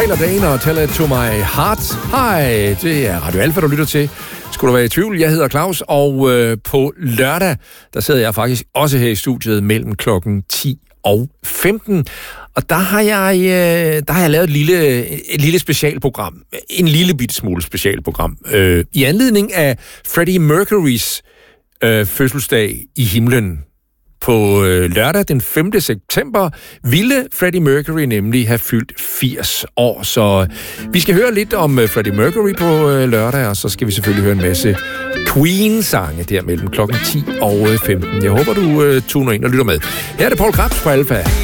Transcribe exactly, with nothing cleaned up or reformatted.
Taylor Dane og Tell It To My Heart. Hej, det er Radio Alfa, du lytter til. Skulle du være i tvivl, jeg hedder Claus, og øh, på lørdag, der sidder jeg faktisk også her i studiet mellem klokken ti og femten. Og der har jeg, øh, der har jeg lavet et lille, et lille specialprogram. En lille bitte smule specialprogram. Øh, I anledning af Freddie Mercurys øh, fødselsdag i himlen. På øh, lørdag den femte september ville Freddie Mercury nemlig have fyldt firs år. Så vi skal høre lidt om øh, Freddie Mercury på øh, lørdag, og så skal vi selvfølgelig høre en masse Queen-sange der mellem klokken ti og femten. Jeg håber, du øh, tuner ind og lytter med. Her er det Paul Krebs på Alfa.